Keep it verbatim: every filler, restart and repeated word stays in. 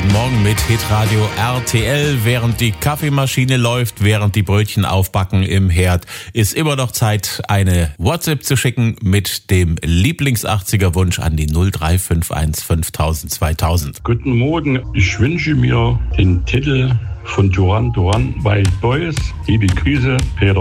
Guten Morgen mit Hitradio R T L. Während die Kaffeemaschine läuft, während die Brötchen aufbacken im Herd, ist immer noch Zeit, eine WhatsApp zu schicken mit dem Lieblings-achtziger-Wunsch an die null drei fünf eins fünftausend zweitausend. Guten Morgen, ich wünsche mir den Titel von Duran Duran Wild Boys. Liebe Grüße, Peter.